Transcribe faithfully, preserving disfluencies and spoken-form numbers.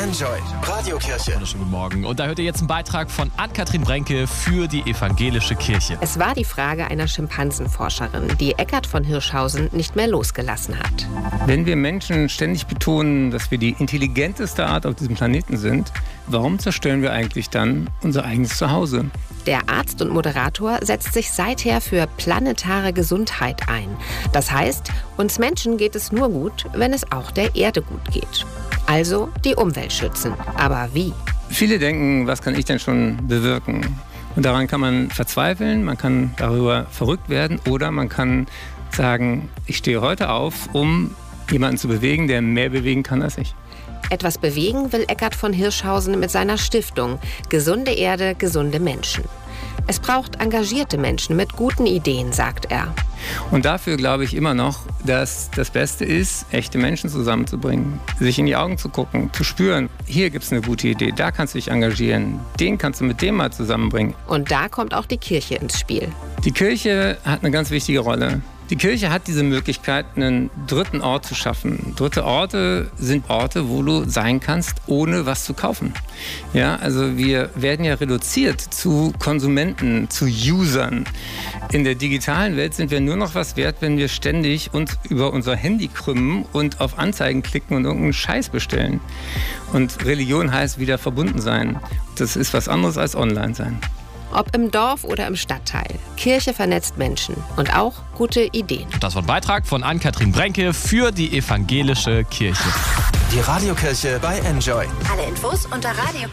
Enjoy Radiokirche. Schönen guten Morgen. Und da hört ihr jetzt einen Beitrag von Ann-Kathrin Brenke für die evangelische Kirche. Es war die Frage einer Schimpansenforscherin, die Eckart von Hirschhausen nicht mehr losgelassen hat. Wenn wir Menschen ständig betonen, dass wir die intelligenteste Art auf diesem Planeten sind, warum zerstören wir eigentlich dann unser eigenes Zuhause? Der Arzt und Moderator setzt sich seither für planetare Gesundheit ein. Das heißt, uns Menschen geht es nur gut, wenn es auch der Erde gut geht. Also die Umwelt schützen. Aber wie? Viele denken, was kann ich denn schon bewirken? Und daran kann man verzweifeln, man kann darüber verrückt werden oder man kann sagen, ich stehe heute auf, um jemanden zu bewegen, der mehr bewegen kann als ich. Etwas bewegen will Eckart von Hirschhausen mit seiner Stiftung Gesunde Erde, gesunde Menschen. Es braucht engagierte Menschen mit guten Ideen, sagt er. Und dafür glaube ich immer noch, dass das Beste ist, echte Menschen zusammenzubringen, sich in die Augen zu gucken, zu spüren, hier gibt es eine gute Idee, da kannst du dich engagieren, den kannst du mit dem mal zusammenbringen. Und da kommt auch die Kirche ins Spiel. Die Kirche hat eine ganz wichtige Rolle. Die Kirche hat diese Möglichkeit, einen dritten Ort zu schaffen. Dritte Orte sind Orte, wo du sein kannst, ohne was zu kaufen. Ja, also wir werden ja reduziert zu Konsumenten, zu Usern. In der digitalen Welt sind wir nur noch was wert, wenn wir ständig uns über unser Handy krümmen und auf Anzeigen klicken und irgendeinen Scheiß bestellen. Und Religion heißt wieder verbunden sein. Das ist was anderes als online sein. Ob im Dorf oder im Stadtteil. Kirche vernetzt Menschen und auch gute Ideen. Das war ein Beitrag von Ann-Kathrin Brenke für die evangelische Kirche. Die Radiokirche bei Enjoy. Alle Infos unter radiokirche.